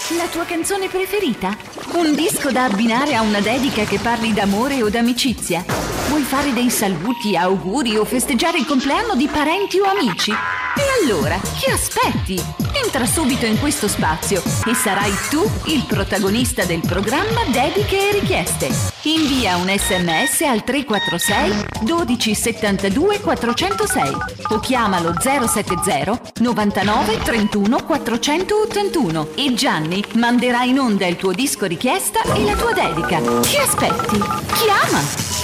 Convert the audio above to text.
La tua canzone preferita? Un disco da abbinare a una dedica che parli d'amore o d'amicizia? Vuoi fare dei saluti, auguri o festeggiare il compleanno di parenti o amici? E allora, che aspetti? Entra subito in questo spazio e sarai tu il protagonista del programma Dediche e Richieste. Invia un SMS al 346 12 72 406 o chiamalo 070 99 31 481 e Gianni manderà in onda il tuo disco richiesta e la tua dedica. Che aspetti? Chiama!